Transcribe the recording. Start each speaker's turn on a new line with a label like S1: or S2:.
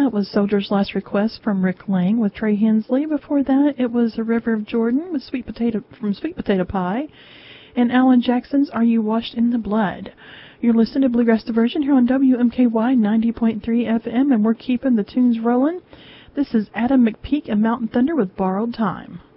S1: that was Soldier's Last Request from Rick Lang with Trey Hensley. Before that, it was A River of Jordan with Sweet Potato Pie. And Alan Jackson's Are You Washed in the Blood? You're listening to Bluegrass Diversion here on WMKY 90.3 FM, and we're keeping the tunes rolling. This is Adam McPeak and Mountain Thunder with Borrowed Time.